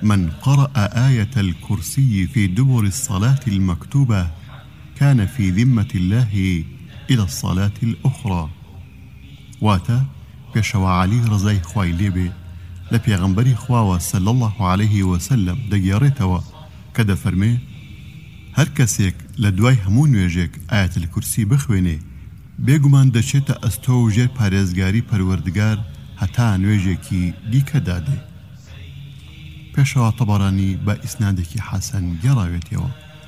من قرأ آية الكرسي في دبر الصلاة المكتوبة كان في ذمة الله إلى الصلاة الأخرى. واتا پێشەوە عەلی ڕزای خوای لێبێ لە پێغەمبەری خواوە صلی الله عليه وسلم دەگێڕێتەوە کە دەفەرمێ هەر کەسێک لە دوای هەموو نوێژێک ئایەت الکورسی بخوێنێ بێگومان دەچێتە ئەستۆ و ژێر پارێزگاری پەروەردگار هەتا نوێژێکی دیکە دادێ. پێشەوە تەبەرانی بە ئیسنادێکی حەسەن گێڕاوێتەوە.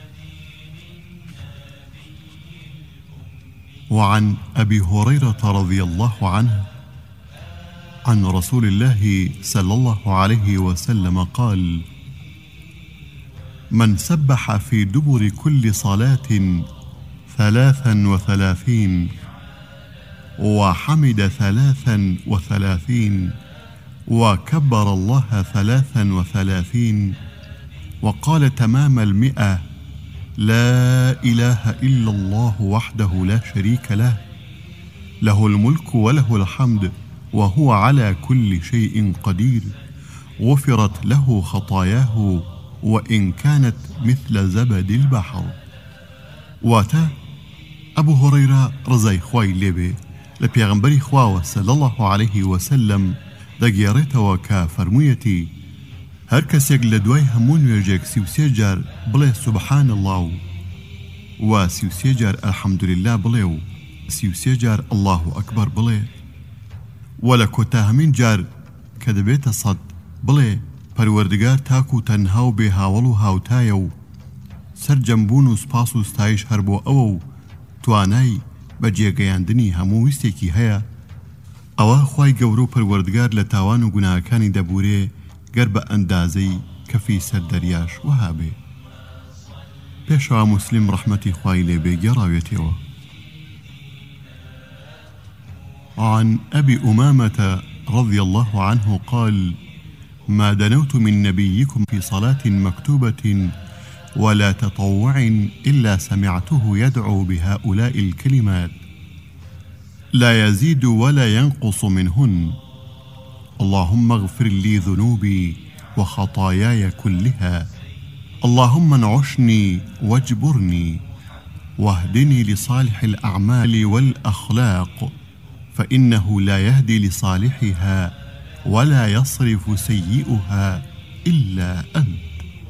وعن أبي هريرة رضي الله عنه عن رسول الله صلى الله عليه وسلم قال: من سبح في دبر كل صلاة 33 وحمد 33 وكبر الله 33 وقال تمام 100 لا إله إلا الله وحده لا شريك له له الملك وله الحمد وهو على كل شيء قدير غفرت له خطاياه وإن كانت مثل زبد البحر. واتا أبو هريرة رضای خوای لێبێ لە پێغەمبەری خواوە صلی الله عليه وسلم دەگێڕێتەوە کە فەرموویەتی هەر کەسێک لە دوای هەموو نوێژێک 33 جار بڵێ سوبحان الله و 33 جار الحەمدولله بڵێ و 33 جار الله ئەکبەر بڵێ و لە کۆتاهەمین جار کە دەبێتە 100 بڵێ پەروەردگار تاکو و تەنها و بێ هاوڵ و هاوتایە و سەرجەمبوون و سپاس و ستایش هەر بۆ ئەوە و توانای بە جێگەیاندنی هەموو ویستێکی هەیە ئەوە خوای گەورە و پەروەردگار لە تاوان و گوناهەکانی دەبورێ گەر بە ئەندازەی کەفی سەر دەریاش وەها بێ. پێشەوە موسلیم ڕەحمەتی خوای لێبێ گێڕاوێتەوە. عن أبي أمامة رضي الله عنه قال: ما دنوت من نبيكم في صلاة مكتوبة ولا تطوع إلا سمعته يدعو بهؤلاء الكلمات لا يزيد ولا ينقص منهن: اللهم اغفر لي ذنوبي وخطاياي كلها، اللهم انعشني واجبرني واهدني لصالح الأعمال والأخلاق فإنه لا يهدي لصالحها ولا يصرف سيئها إلا أنت.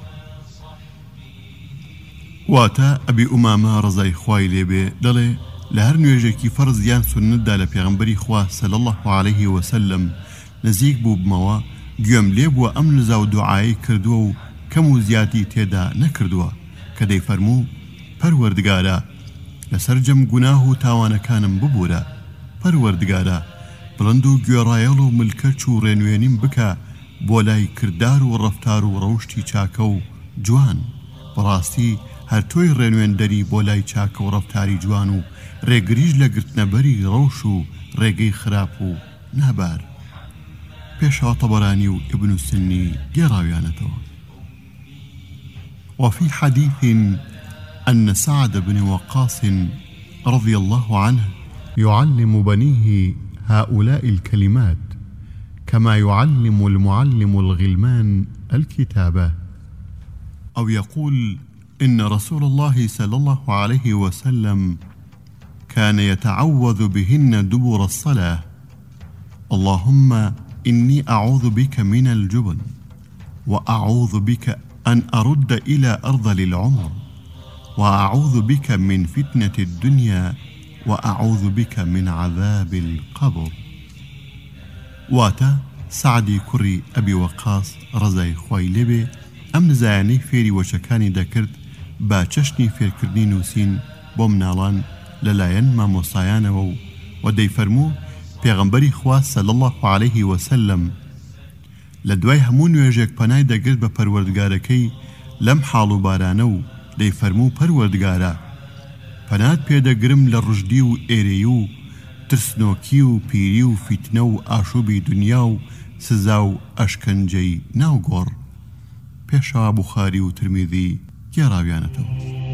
واتا أبي أمامة رضای خوای لێبێ دەڵێ لە هەر نوێژێکی فەرز یان سونەتدا لە پێغەمبەری خوا صلی الله عليه وسلم نزیک بوو بمەوە گوێم لێ بووە ئەم نزا و دوعایی کردووە و کەم و زیاتی تێدا نەکردووە کە دەیفەرموو پەروەردگارە لەسەر جەم گوناه و تاوانەکانم ببوورە، پەروەردگارە بڵند و گوێڕایەڵ و ملکەچ و ڕێنوێنیم بکە بۆ لای کردار و ڕەفتار و ڕەوشتی چاکە و جوان. بەڕاستی هەر تۆی ڕێنوێندەری بۆ لای چاکە و ڕەفتاری جوان و ڕێگریش لە گرتنەبەری ڕەوش و ڕێگەی خراپ و نابار. پێشەوە تەبەرانی و ئیبن سنی گێڕاویانەتەوە. وفي حديث أن سعد بن وقاص رضي الله عنه يعلم بنيه هؤلاء الكلمات كما يعلم المعلم الغلمان الكتابة، أو يقول إن رسول الله صلى الله عليه وسلم كان يتعوذ بهن دبر الصلاة: اللهم إني أعوذ بك من الجبن وأعوذ بك أن أرد إلى أرذل العمر وأعوذ بك من فتنة الدنيا وأعوذ بك من عذاب القبر. واتا سعدی کوڕی ئەبی وەقاس ڕزای خوای لێبێ ئەم نزایانەی فێری وەچەکانی دەکرد با چەشنی فێرکردنی نووسین بۆ مناڵان لەلایەن مامۆستایانەوە و دەیفەرموو پێغەمبەری خوا صلی الله عليه وسلم لە دوای هەموو نوێژێک پەنای دەگرت بە پەروەردگارەکەی لەم حاڵ و بارانە و دەیفەرموو پەروەردگارە پەنات پێدەگرم لە ڕژدی و ئێرەی و ترسنۆکی و پیری و فیتنە و ئاشوبی دنیا و سزا و ئەشکەنجەی ناوگۆڕ. پێشەوە بوخاری و ترمیذی گێڕاویانەتەوە.